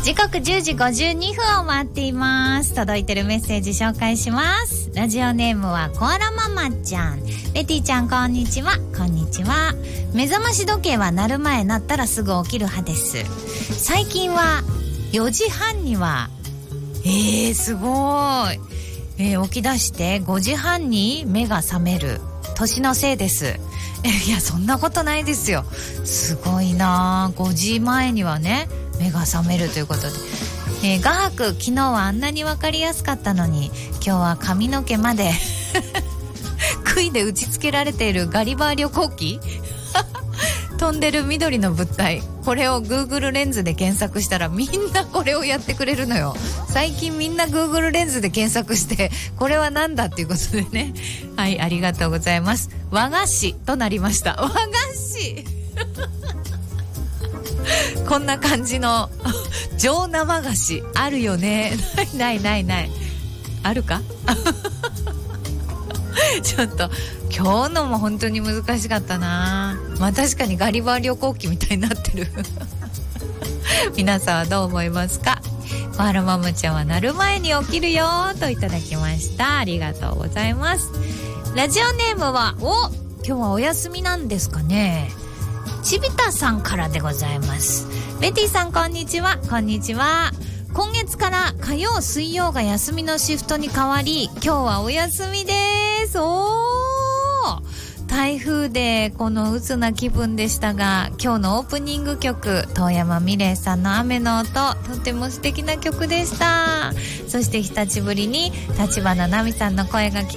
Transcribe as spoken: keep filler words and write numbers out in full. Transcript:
時刻じゅうじごじゅうにふんを回っています。届いてるメッセージ紹介します。ラジオネームはコアラママちゃん。ベティちゃんこんにちは。こんにちは。目覚まし時計は鳴る前鳴ったらすぐ起きる派です。最近はよじはんにはえーすごい、えー、起き出してごじはんに目が覚める。年のせいです。いやそんなことないですよ。すごいな。ごじまえにはね目が覚めるということで、えー、画伯昨日はあんなに分かりやすかったのに今日は髪の毛まで杭で打ち付けられているガリバー旅行記飛んでる緑の物体、これを Google レンズで検索したらみんなこれをやってくれるのよ。最近みんな Google レンズで検索してこれはなんだっていうことでね。はい、ありがとうございます。和菓子となりました。和菓子こんな感じの上生菓子あるよね。ないないないないあるかちょっと今日のも本当に難しかったな。まあ確かにガリバー旅行記みたいになってる皆さんはどう思いますか。コアラママちゃんは鳴る前に起きるよといただきました。ありがとうございます。ラジオネームはお今日はお休みなんですかね。ちびたさんからでございます。ベティさんこんにちは。こんにちは。今月から火曜水曜が休みのシフトに変わり今日はお休みです。おー、台風でこの鬱な気分でしたが今日のオープニング曲遠山美玲さんの雨の音とても素敵な曲でした。そして久しぶりに立花奈美さんの声が聞